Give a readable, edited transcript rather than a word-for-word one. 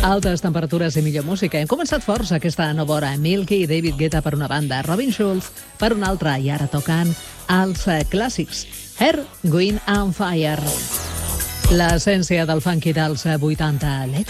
Altes temperatures i millor música. Hem començat forts aquesta nova hora. Milky i David Guetta per una banda, Robin Schulz per una altra, i ara toquen els clàssics. Earth, Wind and Fire. L'essència del funky dels 80. Let's